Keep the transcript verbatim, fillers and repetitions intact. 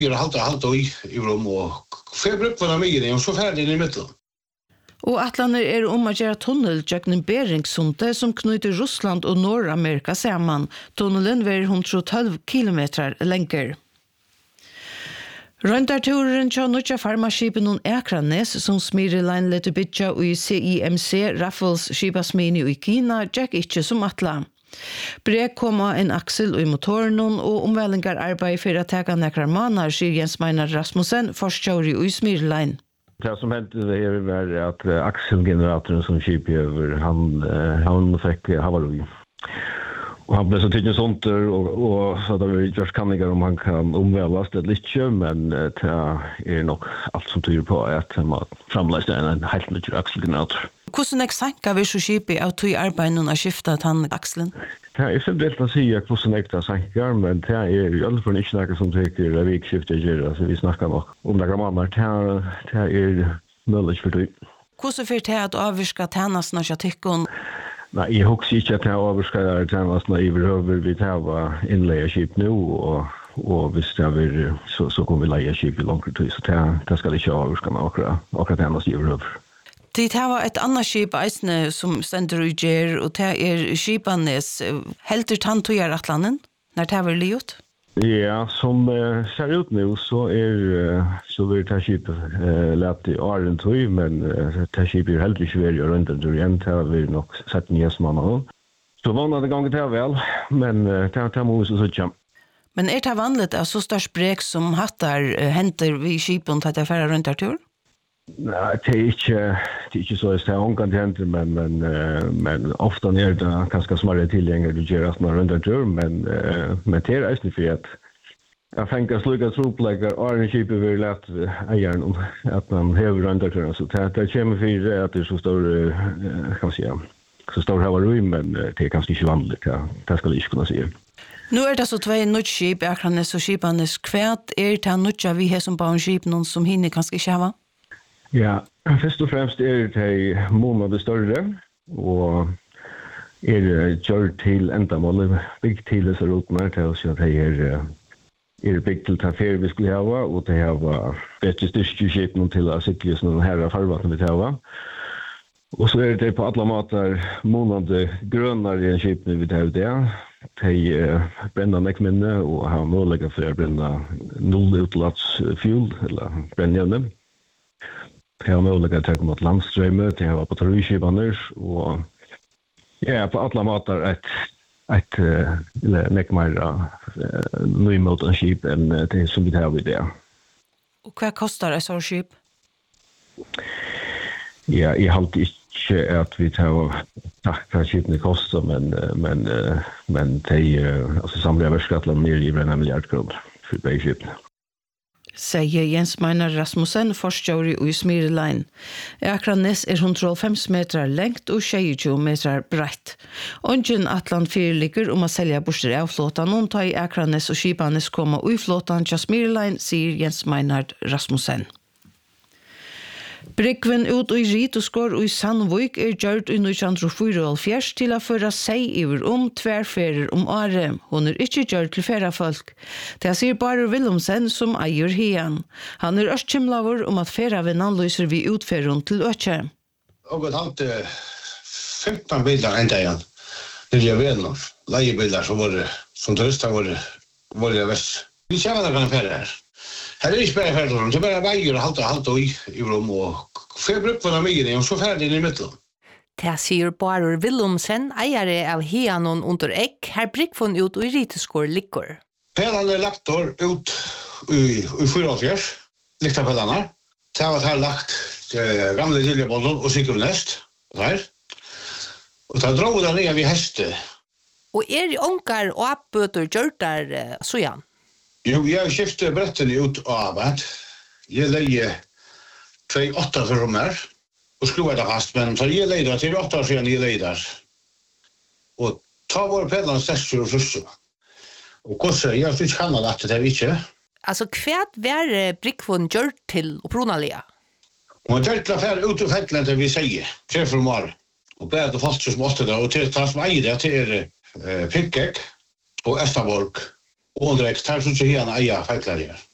Gjør halta halta i i rum og februk var mig og så färdig i mitten. Og atlaner er om å gjøre tunnel gjennom Beringsundet som knyter Russland og Nord-Amerika sammen. Tunnelen var hundre og tolv kilometer lenger. Røndarturen til Nutja farmaskipen og Ekranes som Smyrelein lette bytja og i C I M C Raffles skipasmini i Kina gikk ikke som atla. Brek kom av en aksel i motoren og omvælingar arbeid for å teka nekrar manar, sier Jens Meinar Rasmussen, forskjøri i Smyrelein. Det som hände det var att axelgeneratorn som kipade över han han fick haveri. Och han blev så tydligt sånt och och så att vi just kan inte om han kan omvälas det lite men det är nog allt som tyder på att man framlägger en helt ny axelgenerator. Hvordan exakt vi så kipi av tog arbeid og skifta han akselen? Det er ikke det å si hvordan jeg tar senker, men det er i alle fall ikke noe som teker det vikskiftet gjør, altså vi snakker nok om det gamle, det er mulig for det. Hvordan får det at avvirka tjenestene ikke tykken? Nei, jeg husker ikke at jeg avvirka tjenestene i hverhøver, vi tar innleie skip nå, og og hvis det er så, så kommer vi leie skip i langere tid, så det, det skal ikke avvirka akkurat, akkurat tjenestene i hverhøver. Det var et annet skip eisne som stender i gjer, og det er skipanes helter tanntøyer atlanen, når det var livet? Ja, som uh, ser ut nu så er uh, så vil det skipet uh, lett i åren tøy, men uh, det skipet er heldig ikke veldig rundt en tur igjen, det har vi nok sett en gjestmann. Så vannet det ganger til vel, men uh, det, det må vi så sitte. Men er det vanligt at så størst brek som hattar uh, henter vi skipen til at det er færre rundt en tur? Nej, det är inte det är inte så att det är onkontent men men uh, men ofta är det ganska smarta tillgängligt att göra såna runda tur men uh, men det är inte för att jag tänker sluka tropläggar orange ship över lätt ägaren att man häver runda tur så det det kommer för att det är så stor uh, kan man säga så stor haveri men uh, det är kanske inte vanligt ja det ska jag inte kunna säga. Nu er det så tvei nutskip, Ekranes og skipanes kvært er det nutja vi har som barnskip noen som hinner kanskje ikke hava? Ja, først og fremst er det måneder større, og er kjørt til endamålet, bygd til disse rotene, til å si at det er, er bygd til tafer vi skulle hava, og det har bedre styrkeskipene til å sikre sånne her farvattene vi hava. Og så er det på alle måter måneder grønnere i en skipene vi hava det. De brenner nekkminne og har mulighet for å brenne null utlatsfuel, eller brennjevne. Det har mulighet til å komme til landstrømmet, det har batteriskipene, og ja, på alle måter et, et uh, nekk mer uh, nymåten skip enn det som vi har i det. Og hva koster et sånt skip? Ja, jeg har ikke at vi tar takk hva skipene koster, men, men, uh, men de uh, altså, samler verskattene nere i en milliard kroner for begge skipene. Sier Jens Meinar Rasmussen, forskjøri i Smyrelein. Ekranes er hundre og halvfems meter lengt og tjueto meter breit. Ongen atlan fyrirligger om å selge borster av flåtan, og ta i Ekranes og skipanes koma ui flåtan til Smyrelein, sier Jens Meinar Rasmussen. Bryggven ut i Rit og skår i Sandvik er gjørt i nitton fyrtiofyra til å føre seg iver om tverferer om året. Hun er ikke gjørt til ferafolk. Det sier bare Willumsen som eier hian. Han er østkymlaver om at feravinnan løser vi utferden til Øtje. Og et halvt femton bilar enda igjen. Det er vel leiebilar som var som turister var var det vest. Vi kjenner det kan ferie her. Her er ikke bare ferdig, det er bare veier og halte og halte i, i rom, og februk var det mye, og så ferdig i midten. Det sier Barur Willumsen, eiere av Hianon under Ekk, her Bryggven ut i Riteskår likkor. Pelene er lagt ut i, i fyraåtgjørs, likta pelene. Det har vært lagt til gamle Giljebånden og Sikkerunest, der. Og det drar det ned ved heste. Og er i ångar og abbøter gjør der så igjen? Jo, jeg skiftet brettene ut av arbeid. Jeg leier tvei åtta for rommer, og skruer det fast, men så jeg leier til åtta år siden jeg leier der. Og ta våre pedlene stedstur og frusse. Og hvordan, jeg har ikke kannet at det er ikke. Altså, hva var Bryggven gjør til opprunalia? Hun har gjort til å fære ut av fettelen til vi sier, tre for rommer. Og bare det fast som åtte der, og til det som eier det til er Pinkek og Estaborg. Og det er tar så ikke igjen eier feitler her.